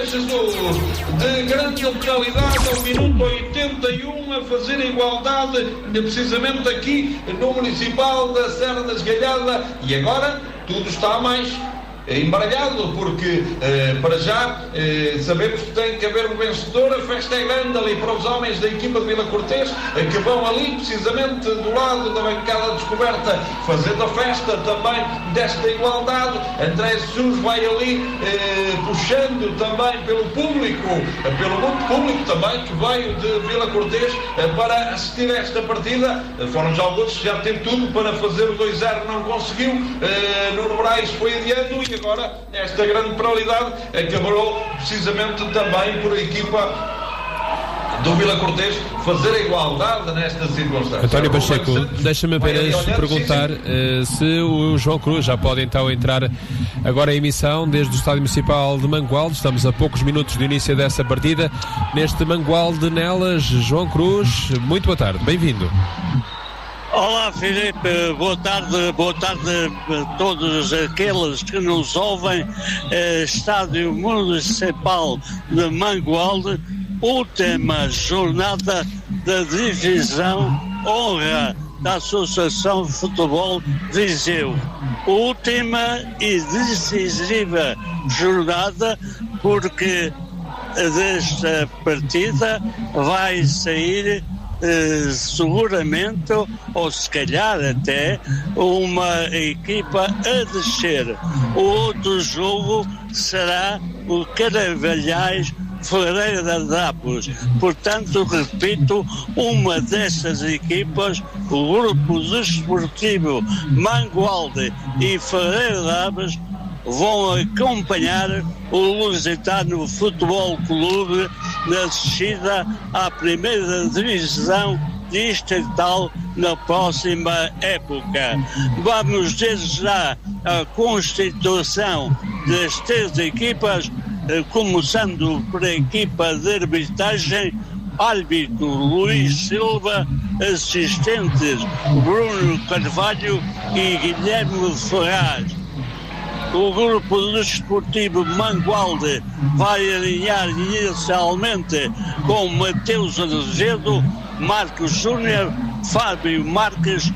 Jesus, de grande penalidade ao minuto 81, a fazer igualdade, precisamente aqui no Municipal da Serra da Esgalhada. E agora tudo está a mais embaralhado, porque para já sabemos que tem que haver um vencedor. A festa é grande ali para os homens da equipa de Vila Cortês, que vão ali precisamente do lado da bancada descoberta, fazendo a festa também desta igualdade. André Jesus vai ali puxando também pelo público, pelo muito público também que veio de Vila Cortês para assistir a esta partida. Foram já alguns que já teve tudo para fazer o 2-0, não conseguiu. Nuno Moraes foi adiando e agora esta grande penalidade acabou precisamente também por a equipa do Vila Cortês fazer a igualdade nesta circunstância. António Pacheco, deixa-me apenas perguntar se o João Cruz já pode então entrar agora em emissão desde o Estádio Municipal de Mangualde. Estamos a poucos minutos do início dessa partida neste Mangualde Nelas. João Cruz, muito boa tarde, bem-vindo. Olá Filipe, boa tarde a todos aqueles que nos ouvem. Estádio Municipal de Mangualde, última jornada da divisão honra da Associação de Futebol Viseu. Última e decisiva jornada, porque desta partida vai sair seguramente, ou se calhar até, uma equipa a descer. O outro jogo será o Carvalhais Ferreira de Aves. Portanto, repito, uma dessas equipas, o Grupo Desportivo Mangualde e Ferreira de Aves, vão acompanhar o Lusitano Futebol Clube na descida à primeira divisão distrital na próxima época. Vamos desde já à constituição das três equipas, começando por a equipa de arbitragem. Árbitro Luís Silva, assistentes Bruno Carvalho e Guilherme Ferraz. O Grupo Desportivo Mangualde vai alinhar inicialmente com Mateus Azevedo, Marcos Júnior, Fábio Marques,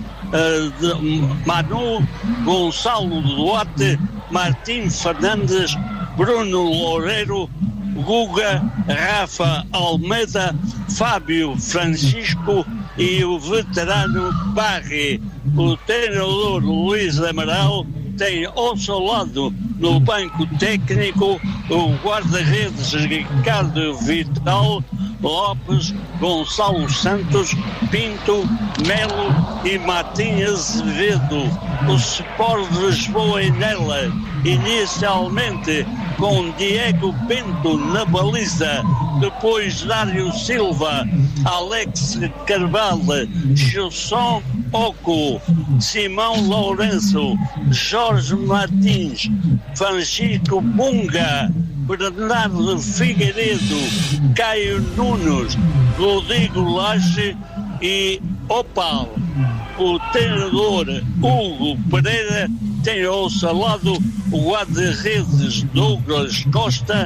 Manu, Gonçalo Duarte, Martim Fernandes, Bruno Loureiro, Guga, Rafa Almeida, Fábio Francisco e o veterano Barri. O treinador Luís Amaral tem ao seu lado, no banco técnico, o guarda-redes Ricardo Vital Lopes, Gonçalo Santos, Pinto, Melo e Martim Azevedo. O Sport de Lisboa e nela, inicialmente com Diego Bento na baliza, depois Dário Silva, Alex Carvalho, Gilson Oco, Simão Lourenço, Jorge Martins, Francisco Bunga, Bernardo Figueiredo, Caio Nunes, Rodrigo Lache e Opal. O treinador Hugo Pereira tem ao seu lado o guarda-redes Douglas Costa,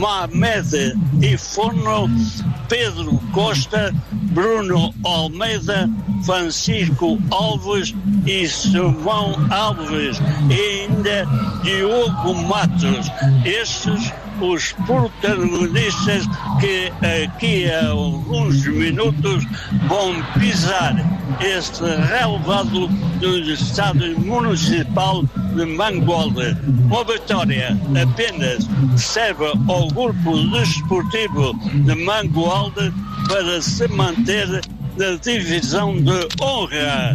Mohamed Ifono, Pedro Costa, Bruno Almeida, Francisco Alves e Simão Alves e ainda Diogo Matos. Estes os protagonistas que aqui a alguns minutos vão pisar este relevado do Estádio Municipal de Mangualde. Uma vitória apenas serve ao Grupo Desportivo de Mangualde para se manter na divisão de honra.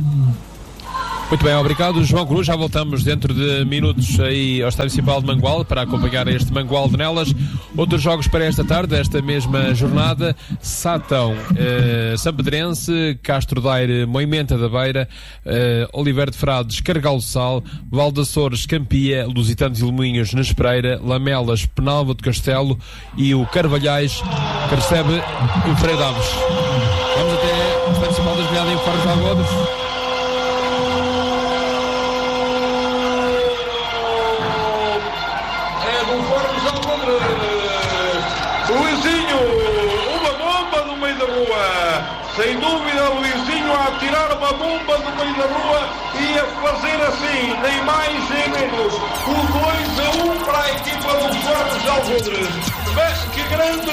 Muito bem, obrigado João Cruz. Já voltamos dentro de minutos aí ao Estádio Municipal de Mangualde para acompanhar este Mangualde Nelas. Outros jogos para esta tarde, esta mesma jornada: Sátão, Sampedrense, Castro Daire, Moimenta da Beira, Oliveira de Frades, Carregalo do Sal, Valdaçores, Campia, Lusitanos e Limoinhos, Nespereira, Lamelas, Penalva de Castelo e o Carvalhais, que recebe o Freire de Aves. Vamos até o Estádio Municipal das Milhadas em Forres de Algodos. Luizinho, uma bomba no meio da rua. Sem dúvida, Luizinho a atirar uma bomba no meio da rua e a fazer assim, nem mais nem menos, o 2-1 para a equipa do Fornos de Algodres. Mas que grande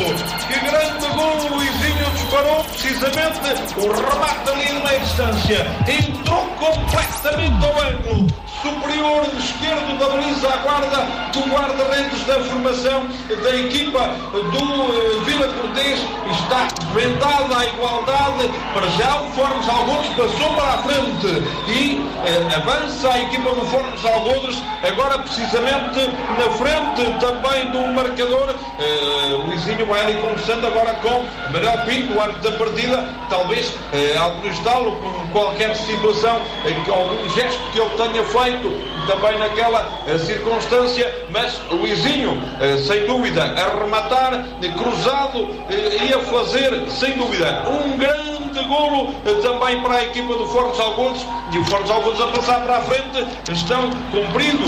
gol, o Luizinho disparou precisamente o remate ali de meia distância, entrou completamente ao ângulo superior esquerdo da baliza à guarda do guarda-redes da formação da equipa do Vila Cortês. Está vendada a igualdade, para já o Fornos de Algodres passou para a frente e avança a equipa do Fornos de Algodres, agora precisamente na frente também do marcador. Luizinho vai ali conversando agora com Manuel Pinto, o árbitro da partida, talvez algum estalo, com qualquer situação, algum gesto que ele tenha feito também naquela circunstância, mas Luizinho, sem dúvida, a rematar, cruzado e a fazer, sem dúvida, um grande golo também para a equipa do Fornos de Algodres, e o Fornos de Algodres a passar para a frente. Estão cumpridos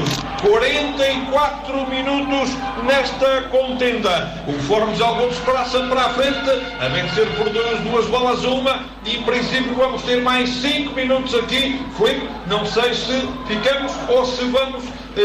44 minutos nesta contenda. O Fornos de Algodres passa para a frente a vencer por 2-1 e em princípio vamos ter mais 5 minutos aqui. Filipe, não sei se ficamos ou se vamos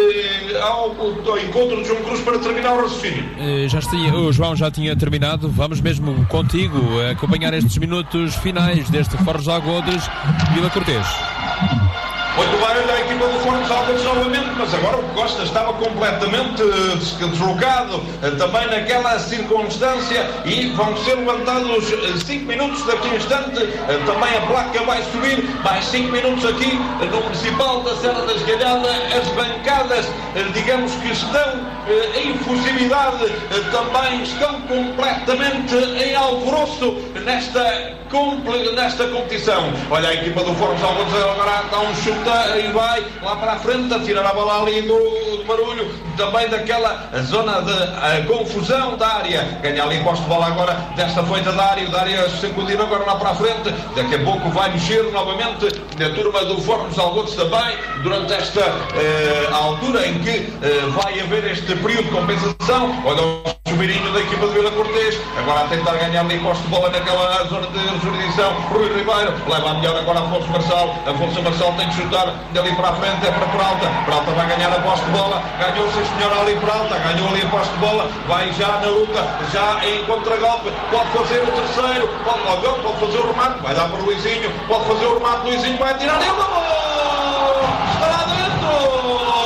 ao encontro de João Cruz para terminar o raciocínio. O João já tinha terminado. Vamos mesmo contigo acompanhar estes minutos finais deste Fornos de Algodres Vila Cortês. Muito bem, olha a equipa do Fornos de Algodres novamente, mas agora o Costa estava completamente deslocado também naquela circunstância e vão ser levantados 5 minutos daqui a instante. Também a placa vai subir, mais 5 minutos aqui no Municipal da Serra da Esgalhada. As bancadas, digamos que estão em fusividade, também estão completamente em alvoroço nesta competição. Olha a equipa do Fornos de Algodres agora dá um chute e vai lá para a frente a tirar a bola ali do barulho, também daquela zona de confusão da área. Ganha ali posto de bola agora desta feita da área, sacudindo agora lá para a frente. Daqui a pouco vai mexer novamente a turma do Fornos de Algodres também, durante esta altura em que vai haver este período de compensação. Olha o chuveirinho da equipa de Vila Cortês, agora a tentar ganhar ali posto de bola naquela zona de jurisdição. Rui Ribeiro leva a melhor agora Afonso Marçal tem que chutar dali para a frente, é para Peralta vai ganhar a posto de bola, ganhou sim senhor ali Peralta, ganhou ali a posto de bola, vai já na luta, já em contragolpe, pode fazer o terceiro, pode fazer o remate, vai dar para o Luizinho, pode fazer o remate, Luizinho vai tirar e o gol! Está lá dentro!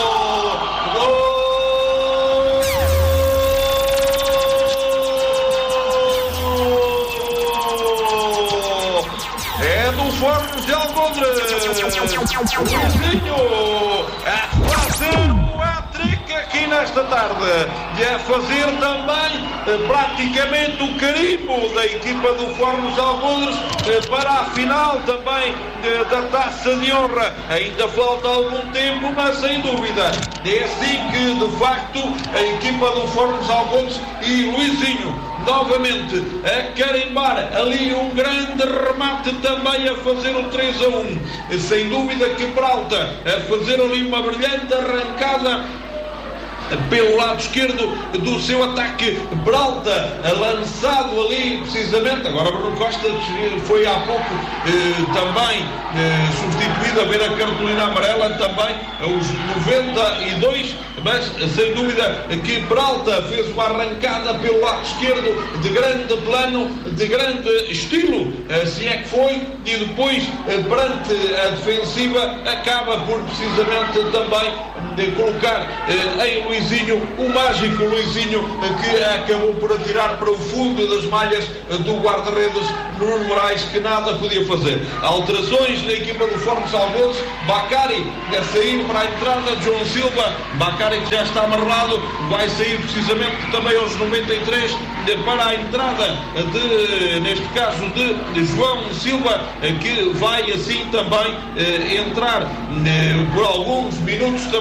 Fornos de Algodres, Luizinho a fazer o hat-trick aqui nesta tarde e a fazer também praticamente o carimbo da equipa do Fornos de Algodres para a final também da Taça de Honra. Ainda falta algum tempo, mas sem dúvida é assim que de facto a equipa do Fornos de Algodres e Luizinho novamente a carimbar ali um grande remate, também a fazer o 3-1. Sem dúvida que Peralta a fazer ali uma brilhante arrancada pelo lado esquerdo do seu ataque. Peralta lançado ali precisamente. Agora Bruno Costa foi há pouco também substituído a ver a cartolina amarela também aos 92, mas sem dúvida que Peralta fez uma arrancada pelo lado esquerdo de grande plano, de grande estilo, assim é que foi, e depois perante a defensiva acaba por precisamente também de colocar em Luizinho, o mágico Luizinho, que acabou por atirar para o fundo das malhas do guarda-redes Nuno Moraes, que nada podia fazer. Alterações na equipa do Fornos de Algodres. Bacari a sair para a entrada de João Silva. Bacari que já está amarrado, vai sair precisamente também aos 93 para a entrada neste caso de João Silva, que vai assim também entrar por alguns minutos